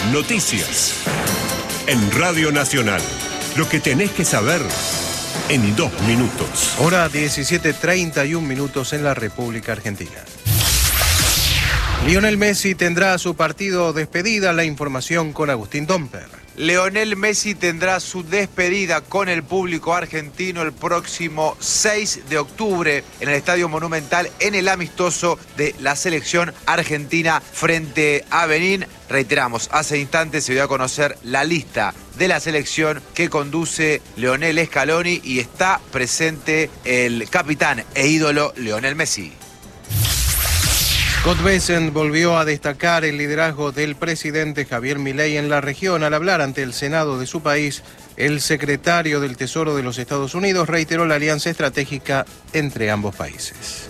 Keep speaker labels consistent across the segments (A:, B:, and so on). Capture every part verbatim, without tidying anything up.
A: Noticias. En Radio Nacional. Lo que tenés que saber en dos minutos.
B: Hora diecisiete treinta y un minutos en la República Argentina. Lionel Messi tendrá su partido despedida. La información con Agustín Domper.
C: Lionel Messi tendrá su despedida con el público argentino el próximo seis de octubre en el Estadio Monumental en el amistoso de la selección argentina frente a Benín. Reiteramos, hace instantes se dio a conocer la lista de la selección que conduce Lionel Scaloni y está presente el capitán e ídolo Lionel Messi.
B: Scott Bessent volvió a destacar el liderazgo del presidente Javier Milei en la región. Al hablar ante el Senado de su país, el secretario del Tesoro de los Estados Unidos reiteró la alianza estratégica entre ambos países.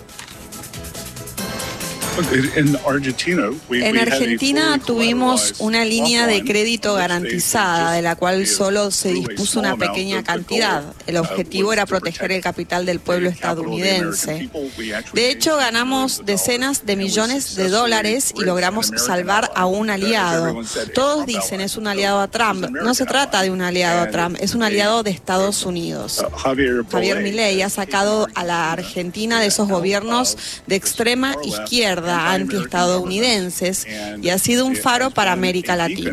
D: En Argentina tuvimos una línea de crédito garantizada, de la cual solo se dispuso una pequeña cantidad. El objetivo era proteger el capital del pueblo estadounidense. De hecho, ganamos decenas de millones de dólares y logramos salvar a un aliado. Todos dicen es un aliado a Trump. No se trata de un aliado a Trump, es un aliado de Estados Unidos. Javier Milei ha sacado a la Argentina de esos gobiernos de extrema izquierda antiestadounidenses y ha sido un faro para América Latina.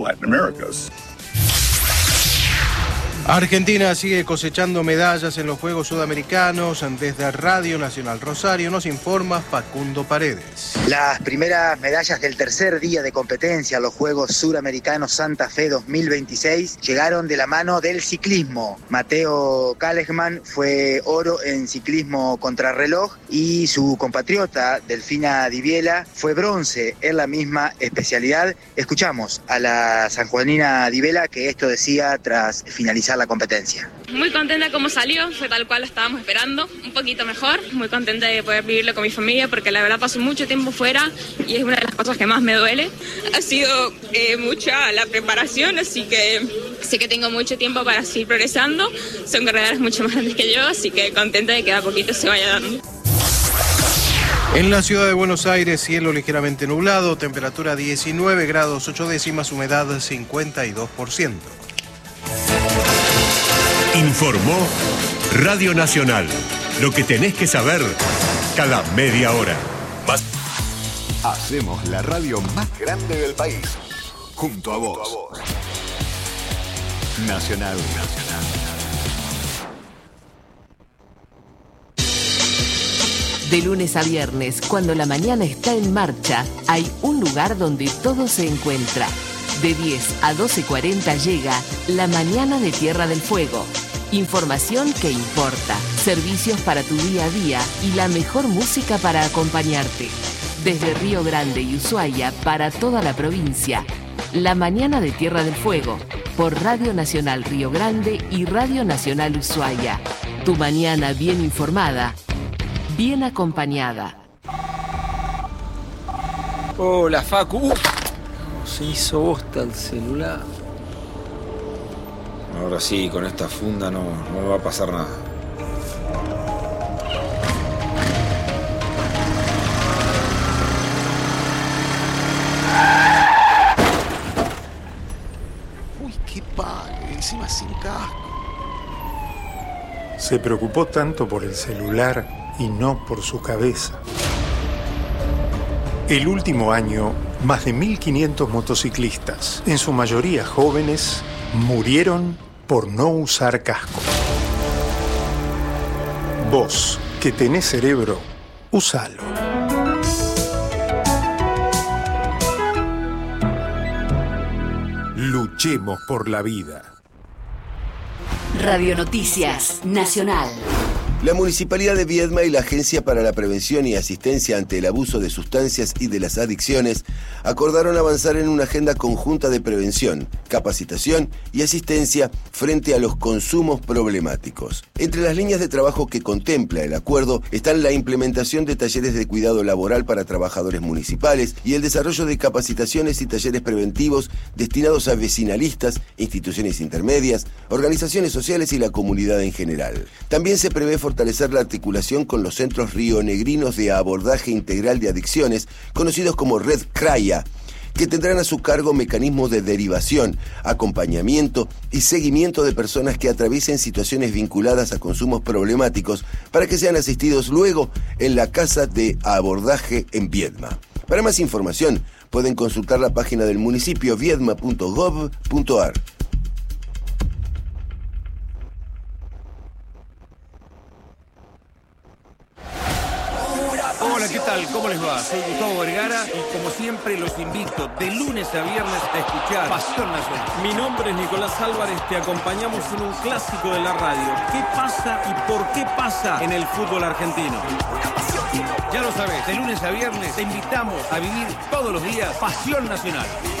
B: Argentina sigue cosechando medallas en los Juegos Sudamericanos. Desde Radio Nacional Rosario nos informa Facundo Paredes.
E: Las primeras medallas del tercer día de competencia, los Juegos Suramericanos Santa Fe dos mil veintiséis, llegaron de la mano del ciclismo. Mateo Kalesman fue oro en ciclismo contrarreloj y su compatriota Delfina Di Biela fue bronce en la misma especialidad. Escuchamos a la sanjuanina Di Biela que esto decía tras finalizar la competencia.
F: Muy contenta como salió, fue tal cual lo estábamos esperando, un poquito mejor, muy contenta de poder vivirlo con mi familia porque la verdad paso mucho tiempo fuera y es una de las cosas que más me duele. Ha sido eh, mucha la preparación, así que sé que tengo mucho tiempo para seguir progresando, son corredores mucho más grandes que yo, así que contenta de que a poquito se vaya dando.
B: En la ciudad de Buenos Aires, cielo ligeramente nublado, temperatura diecinueve grados ocho décimas, humedad cincuenta y dos por ciento.
A: Informó Radio Nacional. Lo que tenés que saber cada media hora. Más.
G: Hacemos la radio más grande del país. Junto a vos. Nacional, Nacional.
H: De lunes a viernes, cuando la mañana está en marcha, hay un lugar donde todo se encuentra. De diez a doce cuarenta llega La Mañana de Tierra del Fuego. Información que importa, servicios para tu día a día y la mejor música para acompañarte. Desde Río Grande y Ushuaia para toda la provincia. La Mañana de Tierra del Fuego, por Radio Nacional Río Grande y Radio Nacional Ushuaia. Tu mañana bien informada, bien acompañada.
I: Hola, Facu. Uh, se hizo bosta el celular.
J: Ahora sí, con esta funda no, no me va a pasar nada.
K: Uy, qué pague, encima sin casco.
L: Se preocupó tanto por el celular y no por su cabeza. El último año, más de mil quinientos motociclistas, en su mayoría jóvenes, murieron por no usar casco. Vos, que tenés cerebro, usalo. Luchemos por la vida.
H: Radio Noticias Nacional.
M: La Municipalidad de Viedma y la Agencia para la Prevención y Asistencia ante el Abuso de Sustancias y de las Adicciones acordaron avanzar en una agenda conjunta de prevención, capacitación y asistencia frente a los consumos problemáticos. Entre las líneas de trabajo que contempla el acuerdo están la implementación de talleres de cuidado laboral para trabajadores municipales y el desarrollo de capacitaciones y talleres preventivos destinados a vecinalistas, instituciones intermedias, organizaciones sociales y la comunidad en general. También se prevé fortalecer la articulación con los centros rionegrinos de abordaje integral de adicciones, conocidos como Red Craya, que tendrán a su cargo mecanismos de derivación, acompañamiento y seguimiento de personas que atraviesen situaciones vinculadas a consumos problemáticos para que sean asistidos luego en la casa de abordaje en Viedma. Para más información, pueden consultar la página del municipio viedma punto gov punto ar.
N: Hola, ¿qué tal? ¿Cómo les va? Soy Gustavo Vergara y como siempre los invito de lunes a viernes a escuchar Pasión Nacional.
O: Mi nombre es Nicolás Álvarez, te acompañamos en un clásico de la radio. ¿Qué pasa y por qué pasa en el fútbol argentino?
N: Ya lo sabes, de lunes a viernes te invitamos a vivir todos los días Pasión Nacional.